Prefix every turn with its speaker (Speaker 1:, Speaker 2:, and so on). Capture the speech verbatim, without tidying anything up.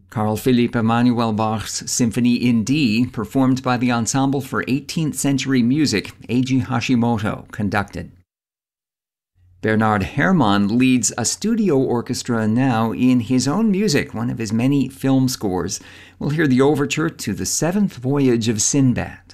Speaker 1: Carl Philipp Emanuel Bach's Symphony in D, performed by the Ensemble for eighteenth Century Music, Eiji Hashimoto, conducted. Bernard Herrmann leads a studio orchestra now in his own music, one of his many film scores. We'll hear the overture to The Seventh Voyage of Sinbad.